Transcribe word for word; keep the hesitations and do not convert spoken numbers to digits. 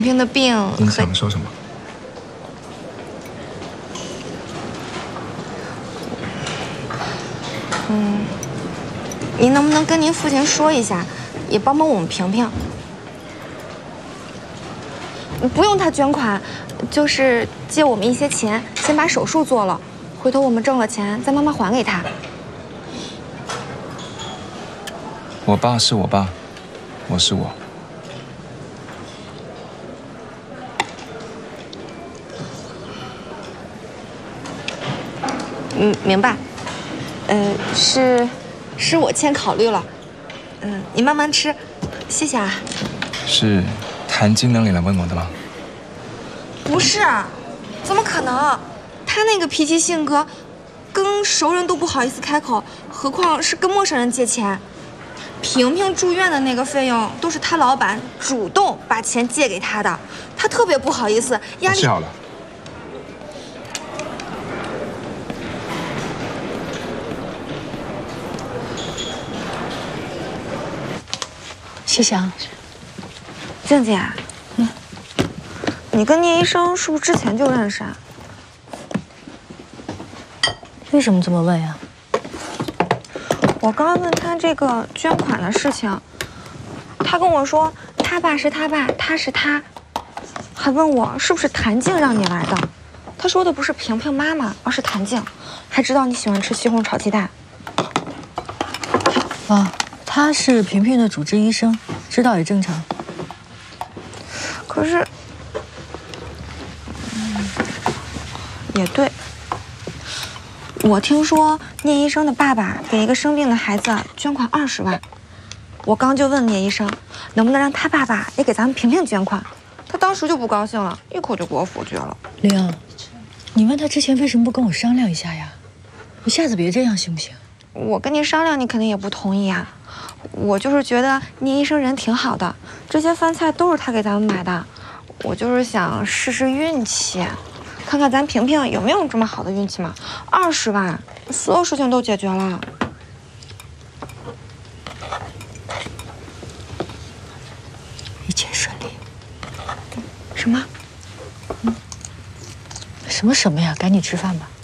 平的病。 你想说什么？ 嗯，您能不能跟您父亲说一下，也帮帮我们平平？不用他捐款，就是借我们一些钱，先把手术做了，回头我们挣了钱再慢慢还给他。 我爸是我爸，我是我。 嗯，明白。呃，是，是我欠考虑了。嗯，你慢慢吃，谢谢啊。 是谭经理来问我的吗？ 不是，怎么可能？他那个脾气性格，跟熟人都不好意思开口，何况是跟陌生人借钱。平平住院的那个费用都是他老板主动把钱借给他的，他特别不好意思，压力。 吃好了。 谢谢啊。 静静啊，嗯，你跟聂医生是不是之前就认识啊？ 为什么这么问呀？ 我刚问他这个捐款的事情，他跟我说他爸是他爸，他是他，还问我是不是谭静让你来的。他说的不是平平妈妈，而是谭静，还知道你喜欢吃西红柿炒鸡蛋。 啊，他是平平的主治医生，知道也正常。 可是，嗯，也对。我听说聂医生的爸爸给一个生病的孩子捐款二十万，我刚就问聂医生，能不能让他爸爸也给咱们平平捐款，他当时就不高兴了，一口就给我否决了。 玲，你问他之前为什么不跟我商量一下呀？一下子别这样行不行？ 我跟你商量，你肯定也不同意啊。我就是觉得聂医生人挺好的，这些饭菜都是他给咱们买的，我就是想试试运气。看看咱平平有没有这么好的运气嘛？二十万，所有事情都解决了。 一切顺利。 什么？ 嗯？什么什么呀？赶紧吃饭吧。